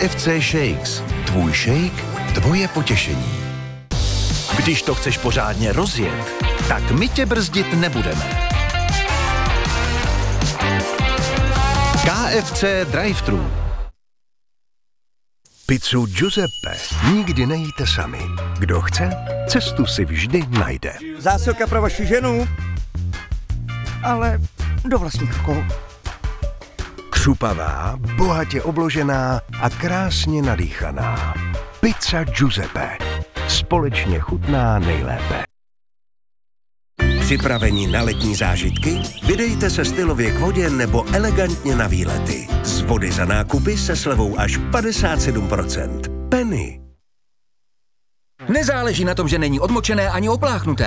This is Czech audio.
KFC Shakes. Tvůj shake, tvoje potěšení. Když to chceš pořádně rozjet, tak my tě brzdit nebudeme. KFC Drive-thru. Pizzu Giuseppe nikdy nejíte sami. Kdo chce, cestu si vždy najde. Zásilka pro vaši ženu. Ale do vlastních rukou. Křupavá, bohatě obložená a krásně nadýchaná. Pizza Giuseppe. Společně chutná nejlépe. Připraveni na letní zážitky? Vydejte se stylově k vodě nebo elegantně na výlety. Z vody za nákupy se slevou až 57%. Penny. Nezáleží na tom, že není odmočené ani opláchnuté.